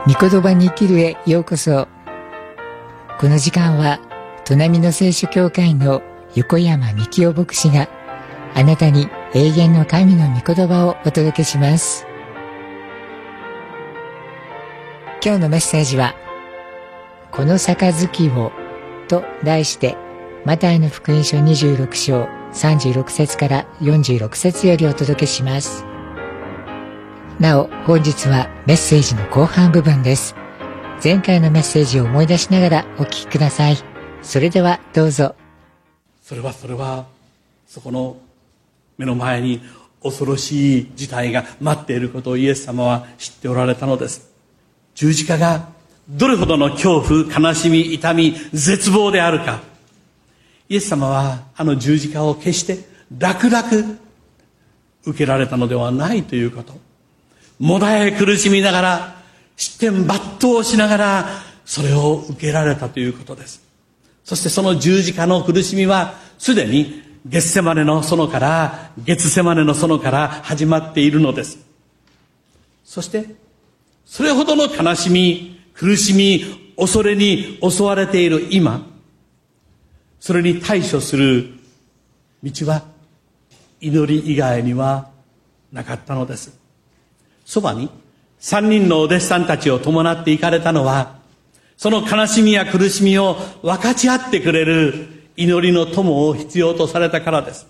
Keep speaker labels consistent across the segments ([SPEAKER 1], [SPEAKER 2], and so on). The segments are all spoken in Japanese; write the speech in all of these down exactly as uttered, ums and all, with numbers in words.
[SPEAKER 1] 御言葉に生きるへようこそ。この時間は砺波の聖書教会の横山幹夫牧師があなたに永遠の神の御言葉をお届けします。今日のメッセージはこの杯をと題してマタイの福音書にじゅうろく章さんじゅうろく節からよんじゅうろく節よりお届けします。なお本日はメッセージの後半部分です。前回のメッセージを思い出しながらお聞きください。それではどうぞ。
[SPEAKER 2] それはそれはそこの目の前に恐ろしい事態が待っていることをイエス様は知っておられたのです。十字架がどれほどの恐怖、悲しみ、痛み、絶望であるか。イエス様はあの十字架を決して楽々受けられたのではないということ。もだえ苦しみながら、失点抜刀しながらそれを受けられたということです。そしてその十字架の苦しみはすでにゲッセマネの園からゲツセマネの園から始まっているのです。そしてそれほどの悲しみ、苦しみ、恐れに襲われている今、それに対処する道は祈り以外にはなかったのです。そばに三人のお弟子さんたちを伴って行かれたのは、その悲しみや苦しみを分かち合ってくれる祈りの友を必要とされたからです。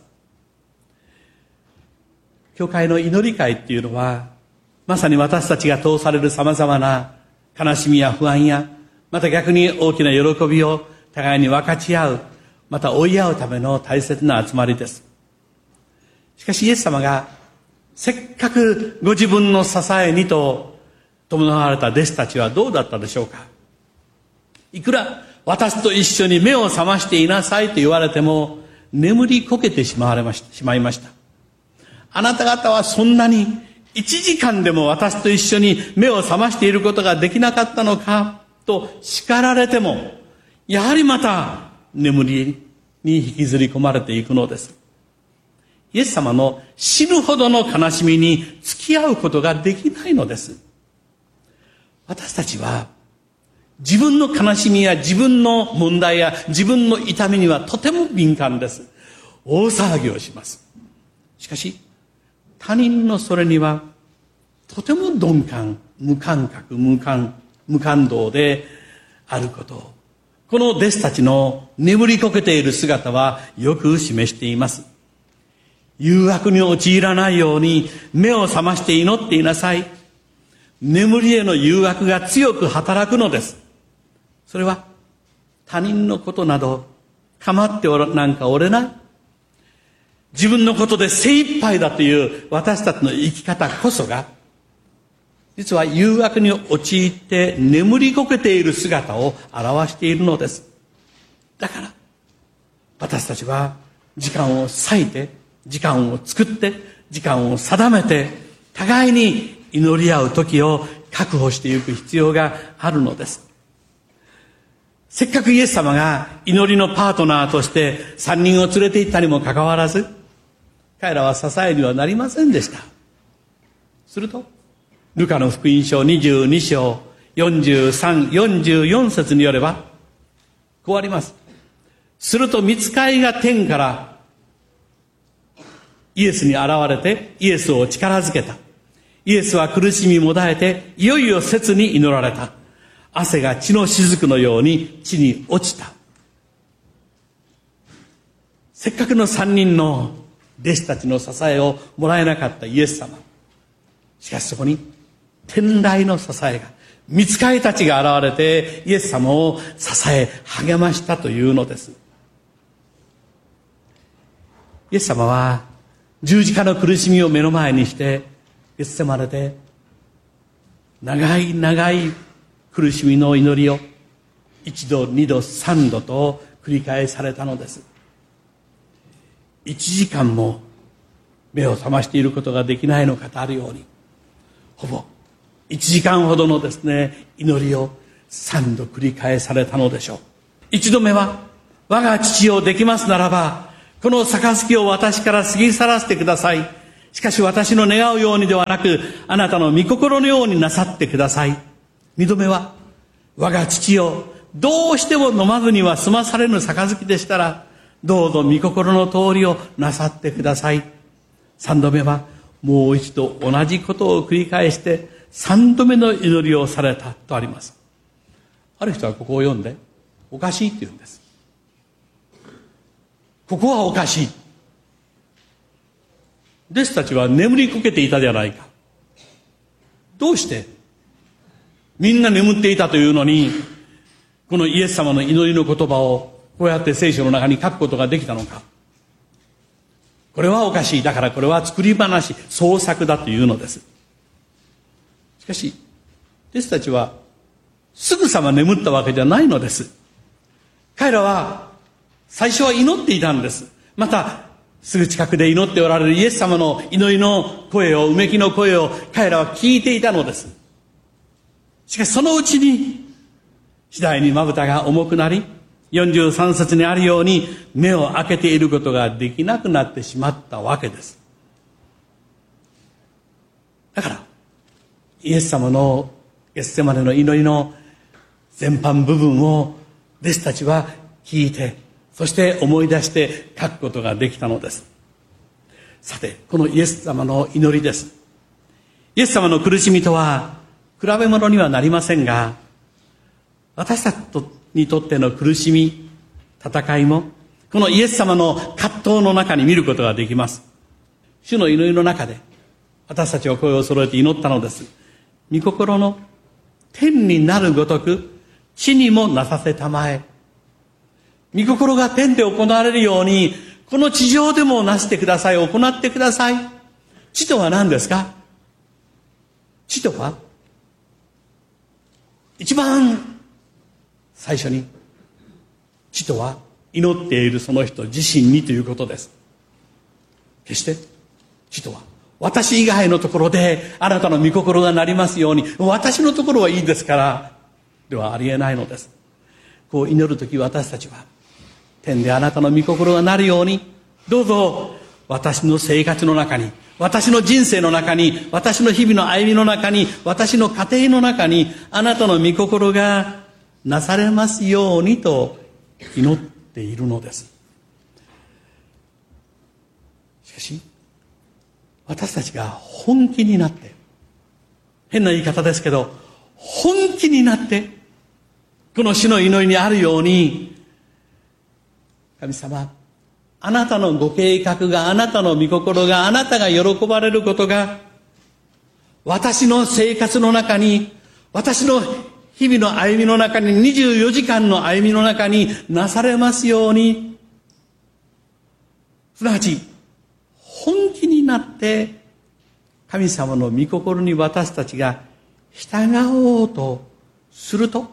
[SPEAKER 2] 教会の祈り会っていうのは、まさに私たちが通される様々な悲しみや不安や、また逆に大きな喜びを互いに分かち合う、また追い合うための大切な集まりです。しかしイエス様がせっかくご自分の支えにと伴われた弟子たちはどうだったでしょうか。いくら私と一緒に目を覚ましていなさいと言われても眠りこけてしまわれましたしまいました。あなた方はそんなに一時間でも私と一緒に目を覚ましていることができなかったのかと叱られても、やはりまた眠りに引きずり込まれていくのです。イエス様の死ぬほどの悲しみに付き合うことができないのです。私たちは自分の悲しみや自分の問題や自分の痛みにはとても敏感です。大騒ぎをします。しかし他人のそれにはとても鈍感、無感覚、無感、無感動であることを、この弟子たちの眠りこけている姿はよく示しています。誘惑に陥らないように目を覚まして祈っていなさい。眠りへの誘惑が強く働くのです。それは他人のことなど構っておらなんかおれない。自分のことで精一杯だという私たちの生き方こそが、実は誘惑に陥って眠りこけている姿を表しているのです。だから私たちは時間を割いて、時間を作って、時間を定めて、互いに祈り合う時を確保していく必要があるのです。せっかくイエス様が祈りのパートナーとして三人を連れて行ったにもかかわらず、彼らは支えにはなりませんでした。するとルカの福音書にじゅうに章よんじゅうさん、よんじゅうよん節によればこうあります。すると御使いが天からイエスに現れてイエスを力づけた。イエスは苦しみもだえていよいよ切に祈られた。汗が血の雫のように地に落ちた。せっかくの三人の弟子たちの支えをもらえなかったイエス様。しかしそこに天来の支えが、御使いたちが現れてイエス様を支え励ましたというのです。イエス様は十字架の苦しみを目の前にしてゲッセマネで長い長い苦しみの祈りを一度二度三度と繰り返されたのです。一時間も目を覚ましていることができないのかとあるように、ほぼ一時間ほどのですね祈りを三度繰り返されたのでしょう。一度目は、我が父よできますならばこの杯を私から過ぎ去らせてください。しかし私の願うようにではなく、あなたの御心のようになさってください。 二度目は、我が父よ、どうしても飲まずには済まされぬ杯でしたら、どうぞ御心の通りをなさってください。三度目は、もう一度同じことを繰り返して、三度目の祈りをされたとあります。ある人はここを読んで、おかしいって言うんです。ここはおかしい。弟子たちは眠りこけていたじゃないか。どうしてみんな眠っていたというのに、このイエス様の祈りの言葉をこうやって聖書の中に書くことができたのか。これはおかしい。だからこれは作り話、創作だというのです。しかし、弟子たちはすぐさま眠ったわけじゃないのです。彼らは最初は祈っていたんです。また、すぐ近くで祈っておられるイエス様の祈りの声を、うめきの声を彼らは聞いていたのです。しかしそのうちに、次第にまぶたが重くなり、よんじゅうさん節にあるように目を開けていることができなくなってしまったわけです。だから、イエス様のゲッセマネの祈りの全般部分を弟子たちは聞いて、そして思い出して書くことができたのです。さて、このイエス様の祈りです。イエス様の苦しみとは比べ物にはなりませんが、私たちにとっての苦しみ、戦いも、このイエス様の葛藤の中に見ることができます。主の祈りの中で、私たちは声を揃えて祈ったのです。御心の天になるごとく、地にもなさせたまえ。御心が天で行われるように、この地上でもなしてください、行ってください。地とは何ですか？地とは、一番最初に、地とは祈っているその人自身にということです。決して地とは私以外のところであなたの御心がなりますように、私のところはいいですからではありえないのです。こう祈るとき私たちは、天であなたの御心がなるように、どうぞ私の生活の中に、私の人生の中に、私の日々の歩みの中に、私の家庭の中に、あなたの御心がなされますようにと祈っているのです。しかし、私たちが本気になって、変な言い方ですけど、本気になって、この主の祈りにあるように、神様、あなたのご計画が、あなたの御心が、あなたが喜ばれることが、私の生活の中に、私の日々の歩みの中に、にじゅうよじかんの歩みの中になされますように、すなわち、本気になって、神様の御心に私たちが従おうとすると、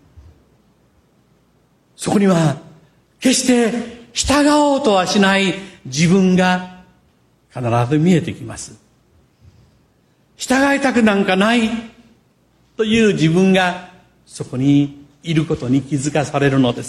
[SPEAKER 2] そこには、決して従おうとはしない自分が必ず見えてきます。従いたくなんかないという自分がそこにいることに気づかされるのです。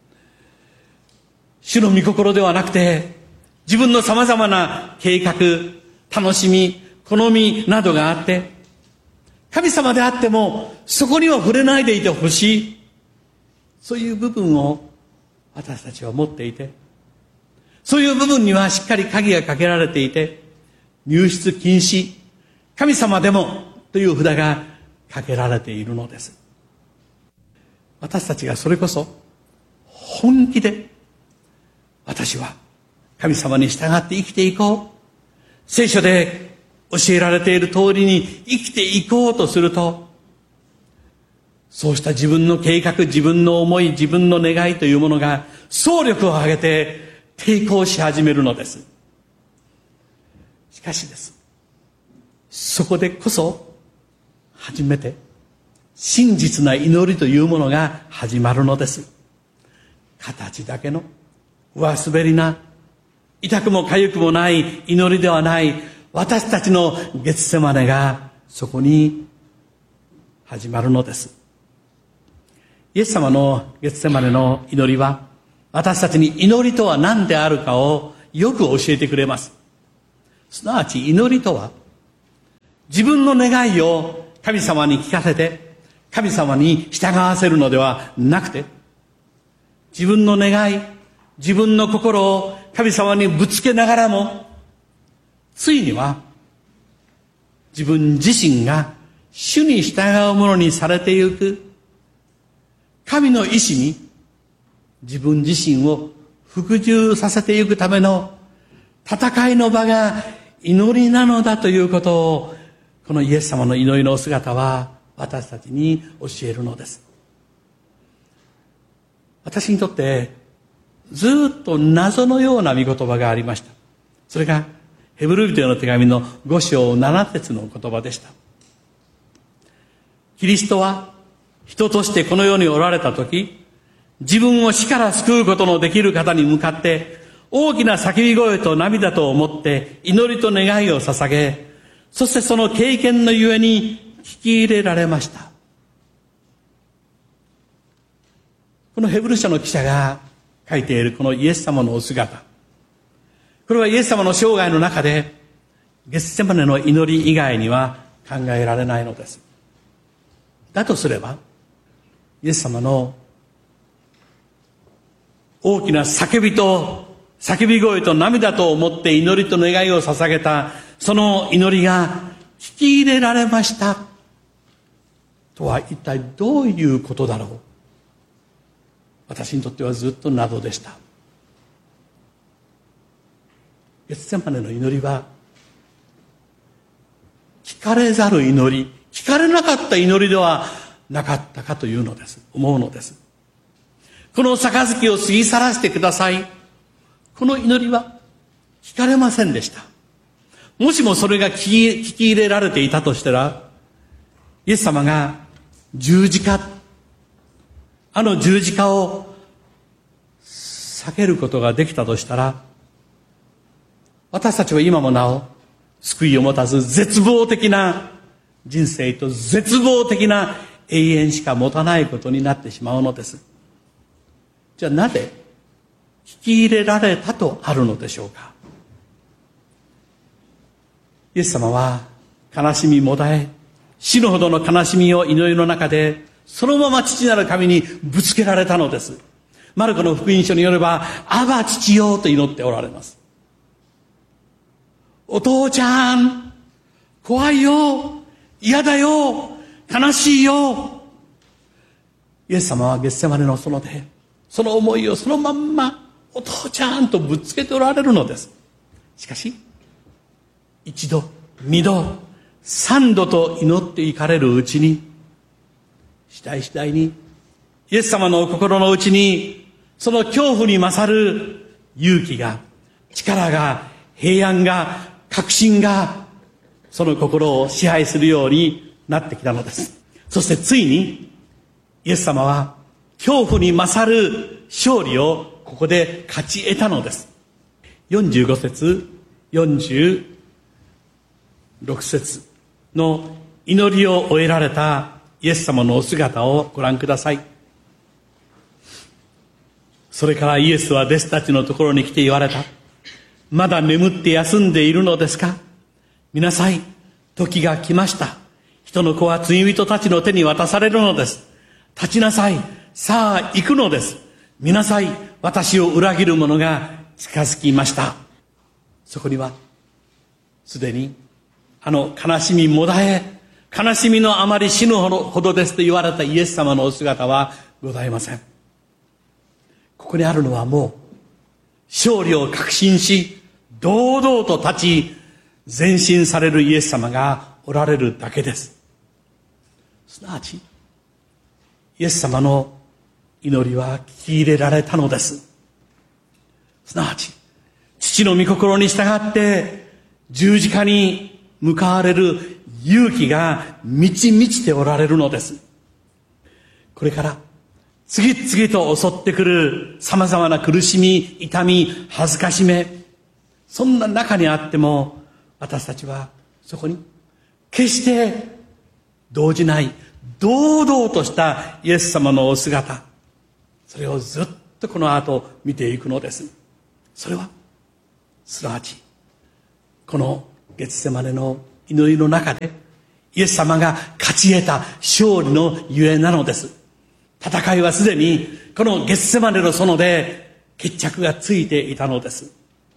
[SPEAKER 2] 主の御心ではなくて、自分の様々な計画、楽しみ、好みなどがあって、神様であってもそこには触れないでいてほしい。そういう部分を私たちは持っていて、そういう部分にはしっかり鍵がかけられていて、入室禁止、神様でもという札がかけられているのです。私たちがそれこそ本気で、私は神様に従って生きていこう、聖書で教えられている通りに生きていこうとすると、そうした自分の計画、自分の思い、自分の願いというものが総力を挙げて抵抗し始めるのです。しかしです。そこでこそ初めて真実な祈りというものが始まるのです。形だけの上滑りな、痛くも痒くもない祈りではない、私たちのゲッセマネがそこに始まるのです。イエス様のゲッセマネの祈りは、私たちに祈りとは何であるかをよく教えてくれます。すなわち祈りとは、自分の願いを神様に聞かせて、 神様に従わせるのではなくて、自分の願い、自分の心を神様にぶつけながらも、ついには自分自身が主に従うものにされていく、神の意志に自分自身を服従させていくための戦いの場が祈りなのだということを、このイエス様の祈りの姿は私たちに教えるのです。私にとってずっと謎のような御言葉がありました。それがヘブル人への手紙のご章なな節の言葉でした。キリストは人としてこの世におられたとき、自分を死から救うことのできる方に向かって大きな叫び声と涙と思って祈りと願いを捧げ、そしてその経験のゆえに聞き入れられました。このヘブル書の記者が書いているこのイエス様のお姿、これはイエス様の生涯の中でゲッセマネの祈り以外には考えられないのです。だとすれば、イエス様の大きな叫びと叫び声と涙と思って祈りと願いを捧げたその祈りが聞き入れられましたとは一体どういうことだろう。私にとってはずっと謎でした。ゲッセマネの祈りは聞かれざる祈り、聞かれなかった祈りではなかったかというのです。思うのです。この杯を過ぎ去らせてください。この祈りは聞かれませんでした。もしもそれが聞き、聞き入れられていたとしたら、イエス様が十字架、あの十字架を避けることができたとしたら、私たちは今もなお救いを持たず絶望的な人生と絶望的な永遠しか持たないことになってしまうのです。じゃあなぜ聞き入れられたとあるのでしょうか。イエス様は悲しみもだえ、死ぬほどの悲しみを祈りの中でそのまま父なる神にぶつけられたのです。マルコの福音書によれば、アバ父よと祈っておられます。お父ちゃん、怖いよ、嫌だよ、悲しいよ。イエス様はゲッセマネの園でその思いをそのまんまお父ちゃんとぶつけておられるのです。しかし一度、二度、三度と祈っていかれるうちに、次第次第にイエス様の心の内にその恐怖に勝る勇気が、力が、平安が、確信がその心を支配するようになってきたのです。そしてついにイエス様は恐怖に勝る勝利をここで勝ち得たのです。よんじゅうご節、よんじゅうろく節の祈りを終えられたイエス様のお姿をご覧ください。それからイエスは弟子たちのところに来て言われた。まだ眠って休んでいるのですか。見なさい、時が来ました。人の子は罪人たちの手に渡されるのです。立ちなさい、さあ行くのです。見なさい、私を裏切る者が近づきました。そこにはすでにあの悲しみもだえ、悲しみのあまり死ぬほどですと言われたイエス様のお姿はございません。ここにあるのはもう勝利を確信し堂々と立ち前進されるイエス様がおられるだけです。すなわちイエス様の祈りは聞き入れられたのです。すなわち父の御心に従って十字架に向かわれる勇気が満ち満ちておられるのです。これから次々と襲ってくる様々な苦しみ、痛み、恥ずかしめ、そんな中にあっても私たちはそこに決して動じない堂々としたイエス様のお姿、それをずっとこの後見ていくのです。それはすなわちこのゲツセマネの祈りの中でイエス様が勝ち得た勝利のゆえなのです。戦いはすでにこのゲッセマネの園で決着がついていたのです。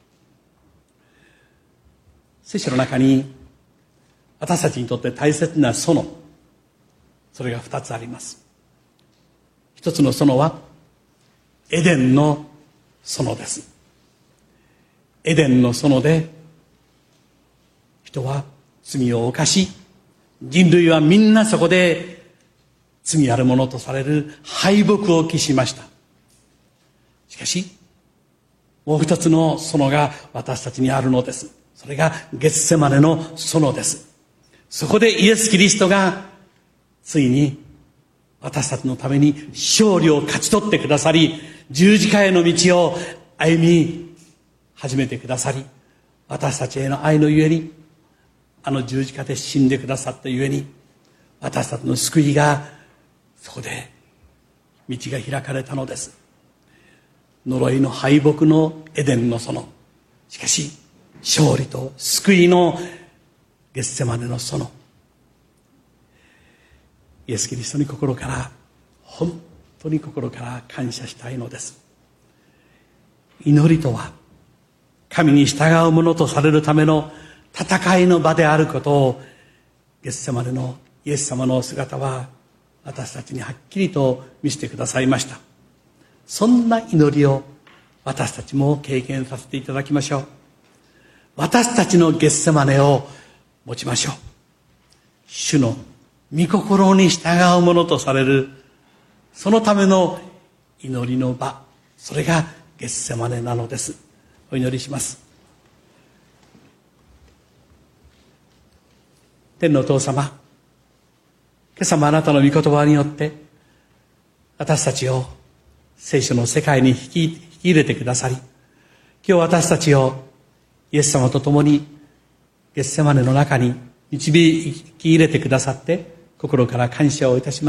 [SPEAKER 2] 聖書の中に私たちにとって大切な園、それが二つあります。一つの園はエデンの園です。エデンの園で人は罪を犯し、人類はみんなそこで罪あるものとされる敗北を喫しました。しかしもう一つの園が私たちにあるのです。それがゲッセマネの園です。そこでイエス・キリストがついに私たちのために勝利を勝ち取ってくださり、十字架への道を歩み始めてくださり、私たちへの愛のゆえに、あの十字架で死んでくださったゆえに、私たちの救いがそこで道が開かれたのです。呪いの敗北のエデンの園、しかし勝利と救いのゲッセマネの園。イエス・キリストに心から本当に心から感謝したいのです。祈りとは神に従うものとされるための戦いの場であることを、ゲッセマネのイエス様の姿は私たちにはっきりと見せてくださいました。そんな祈りを私たちも経験させていただきましょう。私たちのゲッセマネを持ちましょう。主の御心に従うものとされる、そのための祈りの場、それがゲッセマネなのです。お祈りします。天のお父様、今朝もあなたの御言葉によって私たちを聖書の世界に引き、引き入れてくださり、今日私たちをイエス様と共にゲッセマネの中に導き入れてくださって心から感謝をいたします。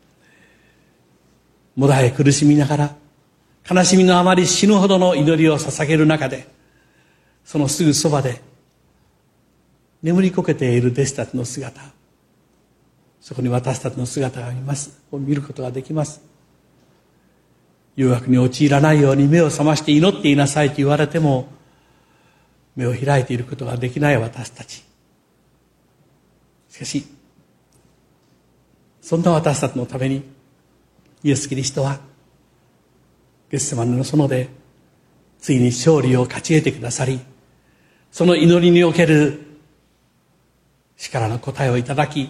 [SPEAKER 2] もだえ苦しみながら、悲しみのあまり死ぬほどの祈りを捧げる中で、そのすぐそばで眠りこけている弟子たちの姿、そこに私たちの姿があります。を見ることができます。誘惑に陥らないように目を覚まして祈っていなさいと言われても、目を開いていることができない私たち。しかし、そんな私たちのためにイエス・キリストはゲッセマネの園でついに勝利を勝ち得てくださり、その祈りにおける力の答えをいただき、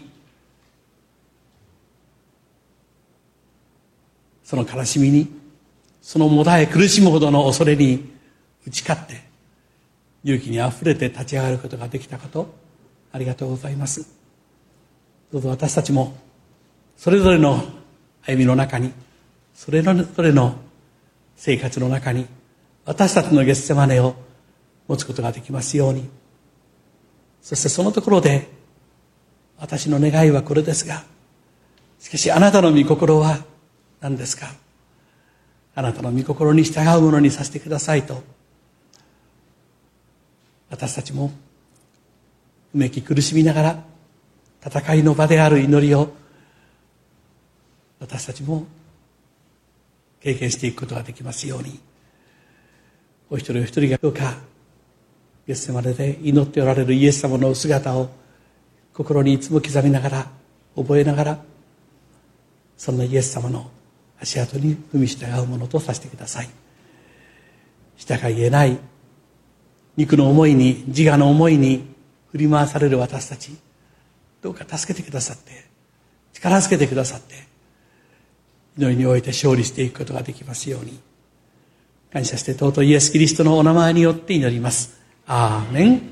[SPEAKER 2] その悲しみに、そのもだえ苦しむほどの恐れに打ち勝って勇気にあふれて立ち上がることができたこと、ありがとうございます。どうぞ私たちもそれぞれの歩みの中に、それぞれの生活の中に私たちのゲッセマネを持つことができますように。そしてそのところで、私の願いはこれですが、しかしあなたの御心は何ですか。あなたの御心に従うものにさせてくださいと、私たちもうめき苦しみながら戦いの場である祈りを私たちも経験していくことができますように。お一人お一人がどうかゲッセマネで祈っておられるイエス様の姿を心にいつも刻みながら、覚えながら、そんなイエス様の足跡に踏み従うものとさせてください。従いえない肉の思いに、自我の思いに振り回される私たち、どうか助けてくださって、力づけてくださって、祈りにおいて勝利していくことができますように。感謝して尊いイエス・キリストのお名前によって祈ります。アーメン。